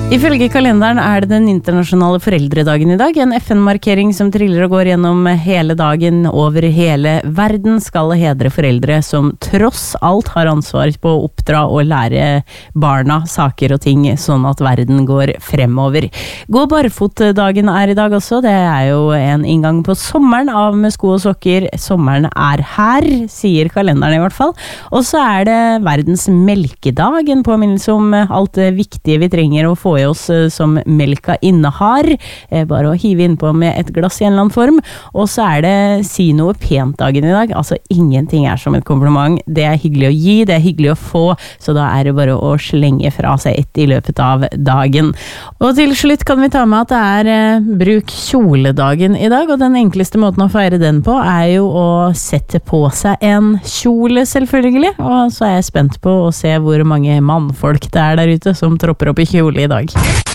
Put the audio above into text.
Ifølge kalenderen det den internasjonale foreldredagen I dag, en FN-markering som triller og går gjennom hele dagen over hele verden, skal hedre foreldre som tross alt har ansvar på å oppdra og lære barna saker og ting, sånn at verden går fremover. Gå barfotdagen I dag også, det jo en inngang på sommeren av med sko og sokker. Sommeren her, sier kalenderen I hvert fall. Og så det verdens melkedag, en påminnelse om alt det viktige vi trenger å få I oss som melka innehar, bare å hive innpå med et glass I en eller annen form, og så det si noe pent dagen I dag, altså ingenting som et kompliment, det hyggelig å gi, det hyggelig å få, så da det bare å slenge fra seg et I løpet av dagen. Og til slutt kan vi ta med at det bruk kjoledagen I dag, og den enkleste måten å feire den på jo å sette på seg en kjole selvfølgelig, og så jeg spent på å se hvor mange mannfolk det der ute som tropper opp I kjole I dag.